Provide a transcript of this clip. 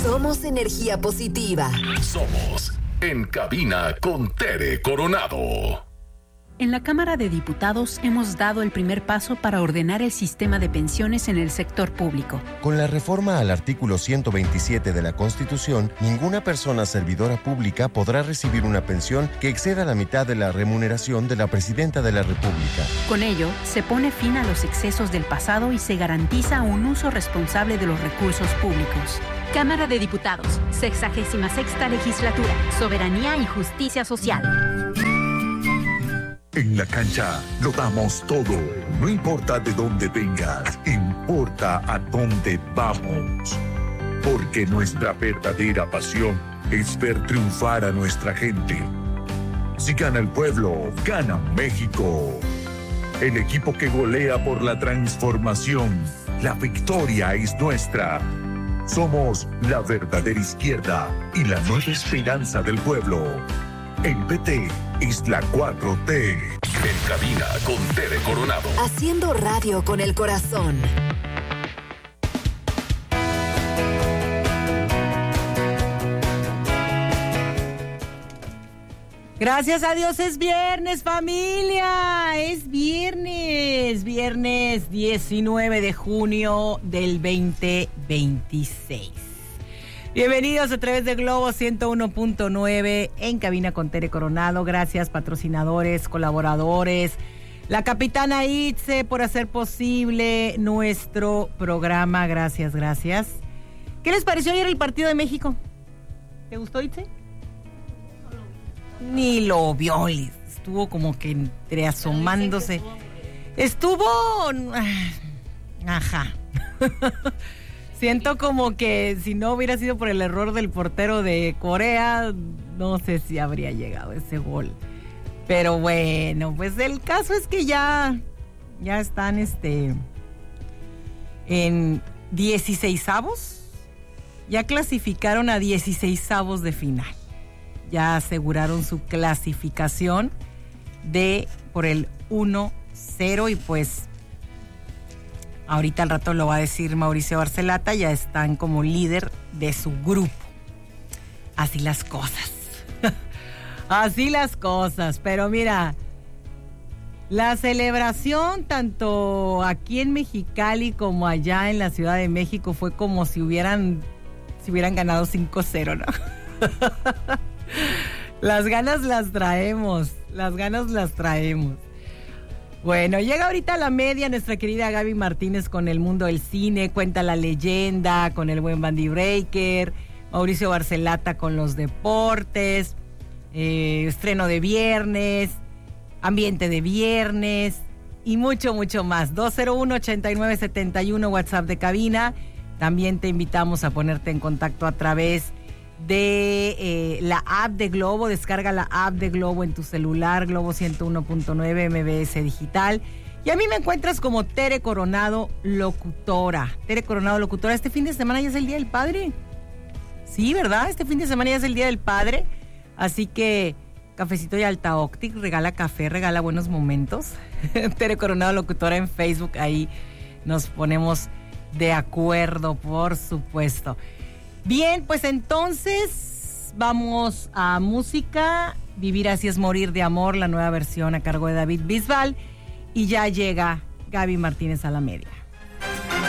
Somos energía positiva. Somos En Cabina con Tere Coronado. En la Cámara de Diputados hemos dado el primer paso para ordenar el sistema de pensiones en el sector público. Con la reforma al artículo 127 de la Constitución, ninguna persona servidora pública podrá recibir una pensión que exceda la mitad de la remuneración de la Presidenta de la República. Con ello, se pone fin a los excesos del pasado y se garantiza un uso responsable de los recursos públicos. Cámara de Diputados, 66ª Legislatura, Soberanía y Justicia Social. En la cancha lo damos todo. No importa de dónde vengas, importa a dónde vamos. Porque nuestra verdadera pasión es ver triunfar a nuestra gente. Si gana el pueblo, gana México. El equipo que golea por la transformación. La victoria es nuestra. Somos la verdadera izquierda y la nueva esperanza del pueblo. El PT es la 4T. En Cabina con Tere Coronado. Haciendo radio con el corazón. Gracias a Dios es viernes, familia. Es viernes 19 de junio del 2026. Bienvenidos a través de Globo 101.9 en Cabina con Tere Coronado. Gracias, patrocinadores, colaboradores, la capitana Itze por hacer posible nuestro programa. Gracias. ¿Qué les pareció ayer el partido de México? ¿Te gustó, Itze? Ni lo vio, estuvo como que entre asomándose. Estuvo... Ajá. Siento como que si no hubiera sido por el error del portero de Corea, no sé si habría llegado ese gol. Pero bueno, pues el caso es que ya están en 16avos. Ya clasificaron a 16avos de final. Ya aseguraron su clasificación por el 1-0 y pues ahorita al rato lo va a decir Mauricio Barcelata, ya están como líder de su grupo. Así las cosas. Así las cosas. Pero mira, la celebración tanto aquí en Mexicali como allá en la Ciudad de México fue como si hubieran ganado 5-0, ¿no? Las ganas las traemos. Bueno, llega ahorita a la media nuestra querida Gaby Martínez con el mundo del cine, cuenta la leyenda, con el buen Bandy Breaker, Mauricio Barcelata con los deportes, estreno de viernes, ambiente de viernes y mucho más. 201-8971 WhatsApp de cabina. También te invitamos a ponerte en contacto a través de la app de Globo. Descarga la app de Globo en tu celular, Globo 101.9 MBS Digital. Y a mí me encuentras como Tere Coronado Locutora. Tere Coronado Locutora. Este fin de semana ya es el Día del Padre. Sí, ¿verdad? Este fin de semana ya es el Día del Padre. Así que Cafecito y Alta Octic regala café, regala buenos momentos. Tere Coronado Locutora en Facebook. Ahí nos ponemos de acuerdo, por supuesto. Bien, pues entonces vamos a música. Vivir así es morir de amor, la nueva versión a cargo de David Bisbal. Y ya llega Gaby Martínez a la media.